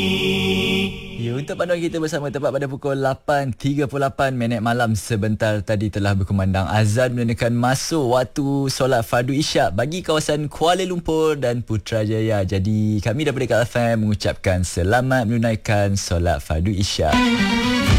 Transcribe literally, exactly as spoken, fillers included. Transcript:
Ya, untuk panduan kita bersama tepat pada pukul lapan tiga puluh lapan minit malam sebentar tadi telah berkumandang azan menandakan masuk waktu solat fardu isyak bagi kawasan Kuala Lumpur dan Putrajaya. Jadi kami daripada Kak F M mengucapkan selamat menunaikan solat fardu isyak.